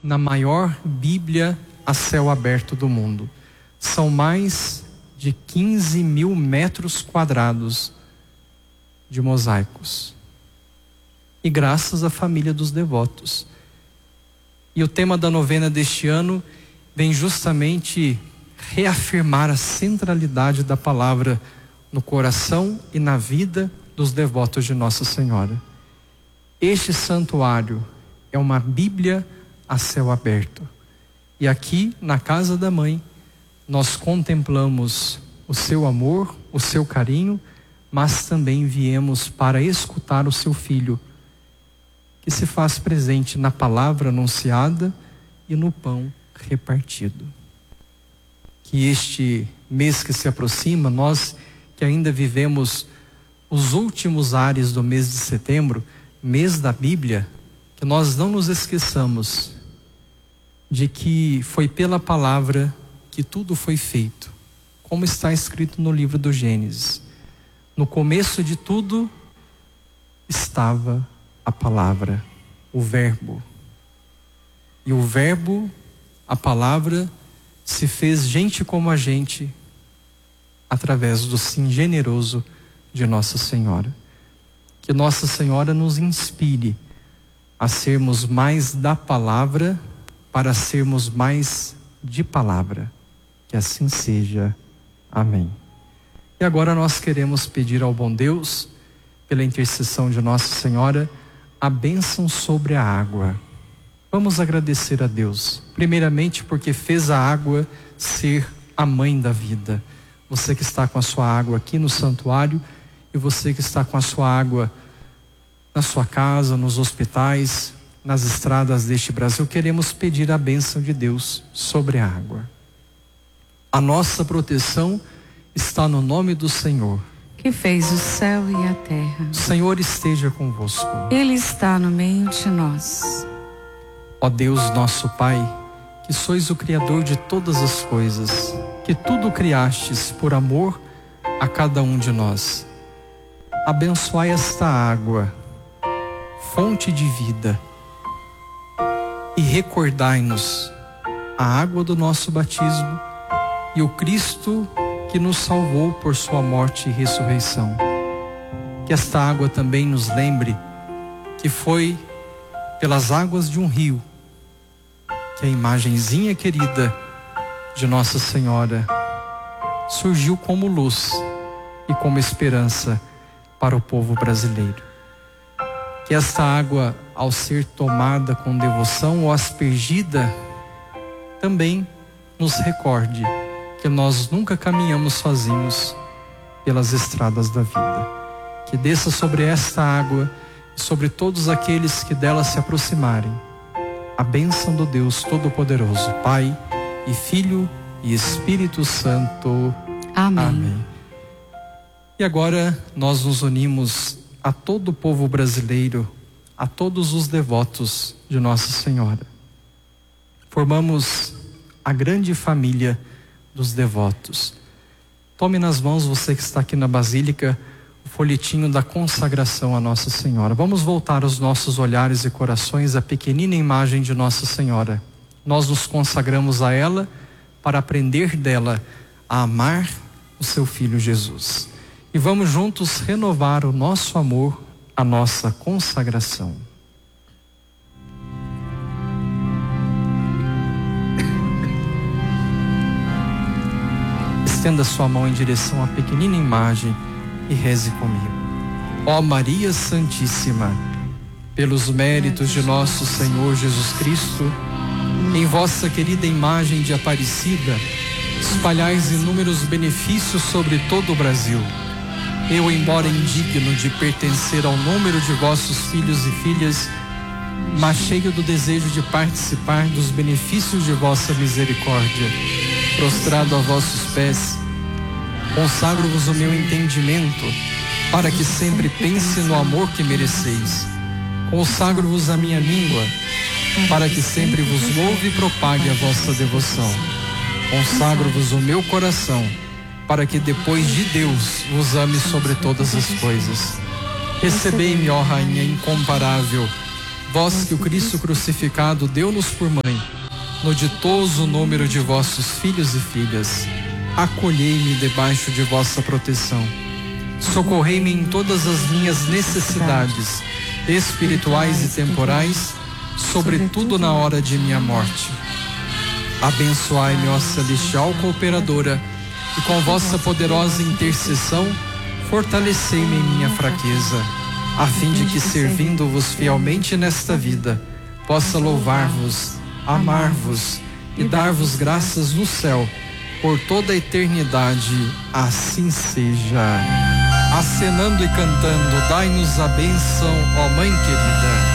na maior Bíblia a céu aberto do mundo. São mais de 15 mil metros quadrados de mosaicos. E graças à família dos devotos. E o tema da novena deste ano vem justamente reafirmar a centralidade da palavra no coração e na vida dos devotos de Nossa Senhora. Este santuário é uma Bíblia a céu aberto. E aqui, na casa da mãe, nós contemplamos o seu amor, o seu carinho, mas também viemos para escutar o seu filho, que se faz presente na palavra anunciada e no pão repartido. Que este mês que se aproxima, nós que ainda vivemos os últimos ares do mês de setembro, mês da Bíblia, que nós não nos esqueçamos de que foi pela palavra que tudo foi feito, como está escrito no livro do Gênesis. No começo de tudo estava a palavra, o verbo. E o verbo, a palavra, se fez gente como a gente, através do sim generoso de Nossa Senhora. Que Nossa Senhora nos inspire a sermos mais da palavra para sermos mais de palavra. Que assim seja. Amém. E agora nós queremos pedir ao bom Deus, pela intercessão de Nossa Senhora, a bênção sobre a água. Vamos agradecer a Deus, primeiramente porque fez a água ser a mãe da vida. Você que está com a sua água aqui no santuário e você que está com a sua água na sua casa, nos hospitais, nas estradas deste Brasil, queremos pedir a bênção de Deus sobre a água. A nossa proteção está no nome do Senhor, que fez o céu e a terra. O Senhor esteja convosco. Ele está no meio de nós. Ó Deus nosso Pai, que sois o Criador de todas as coisas, que tudo criastes por amor a cada um de nós. Abençoai esta água, fonte de vida, e recordai-nos a água do nosso batismo e o Cristo que nos salvou por sua morte e ressurreição. Que esta água também nos lembre que foi pelas águas de um rio que a imagenzinha querida de Nossa Senhora surgiu como luz e como esperança para o povo brasileiro. Que esta água, ao ser tomada com devoção ou aspergida, também nos recorde que nós nunca caminhamos sozinhos pelas estradas da vida. Que desça sobre esta água e sobre todos aqueles que dela se aproximarem a bênção do Deus Todo-Poderoso, Pai e Filho e Espírito Santo. Amém. Amém. E agora nós nos unimos a todo o povo brasileiro, a todos os devotos de Nossa Senhora. Formamos a grande família dos devotos. Tome nas mãos, você que está aqui na Basílica, o folhetinho da consagração a Nossa Senhora. Vamos voltar os nossos olhares e corações à pequenina imagem de Nossa Senhora. Nós nos consagramos a ela para aprender dela a amar o seu Filho Jesus. E vamos juntos renovar o nosso amor, a nossa consagração. Estenda sua mão em direção à pequenina imagem e reze comigo. Ó Maria Santíssima, pelos méritos de nosso Senhor Jesus Cristo, em vossa querida imagem de Aparecida, espalhais inúmeros benefícios sobre todo o Brasil. Eu, embora indigno de pertencer ao número de vossos filhos e filhas, mas cheio do desejo de participar dos benefícios de vossa misericórdia, prostrado a vossos pés, consagro-vos o meu entendimento, para que sempre pense no amor que mereceis. Consagro-vos a minha língua, para que sempre vos louve e propague a vossa devoção. Consagro-vos o meu coração, para que depois de Deus vos ame sobre todas as coisas. Recebei-me, ó Rainha incomparável, Vós que o Cristo crucificado deu-nos por mãe, no ditoso número de vossos filhos e filhas, acolhei-me debaixo de vossa proteção. Socorrei-me em todas as minhas necessidades, espirituais e temporais, sobretudo na hora de minha morte. Abençoai-me, ó celestial cooperadora, e com vossa poderosa intercessão, fortalecei-me em minha fraqueza, a fim de que, servindo-vos fielmente nesta vida, possa louvar-vos, amar-vos e dar-vos graças no céu, por toda a eternidade. Assim seja. Acenando e cantando, dai-nos a bênção, ó Mãe querida.